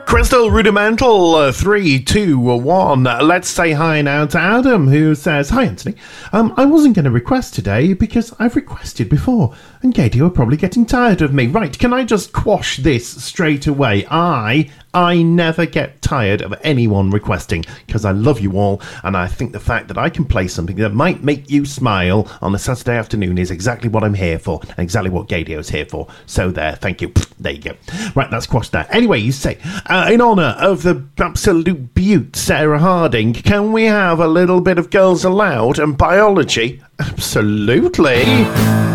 Crystal Rudimental, 3, 2, 1. Let's say hi now to Adam, who says, "Hi, Anthony. I wasn't going to request today because I've requested before, and Katie are probably getting tired of me. Right, can I just quash this straight away? I never get tired of anyone requesting, because I love you all, and I think the fact that I can play something that might make you smile on a Saturday afternoon is exactly what I'm here for, and exactly what Gaydio is here for. So there, thank you. There you go. Right, that's quashed that. Anyway, you say, in honour of the absolute beaut Sarah Harding, can we have a little bit of Girls Aloud and biology? Absolutely.